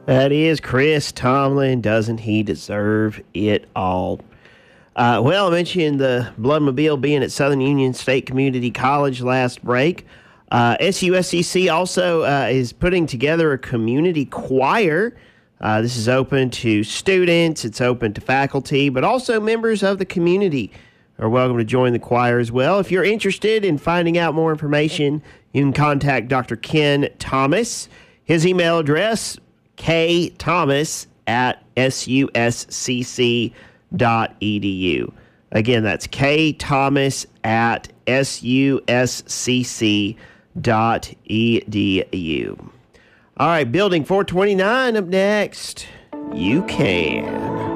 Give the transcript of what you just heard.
That is Chris Tomlin. Doesn't he deserve it all? Well, I mentioned the Bloodmobile being at Southern Union State Community College last break. SUSCC also is putting together a community choir. This is open to students, it's open to faculty, but also members of the community are welcome to join the choir as well. If you're interested in finding out more information, you can contact Dr. Ken Thomas. His email address, ktomas@suscc.edu. Again, that's ktomas@suscc.edu. All right, Building 429 up next. You can.